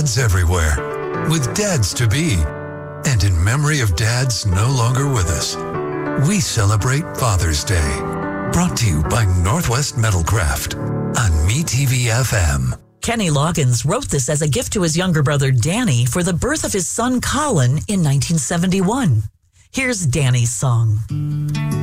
dads everywhere, with dads-to-be. And in memory of dads no longer with us, we celebrate Father's Day. Brought to you by Northwest Metalcraft on MeTV FM. Kenny Loggins wrote this as a gift to his younger brother Danny for the birth of his son Colin in 1971. Here's Danny's song.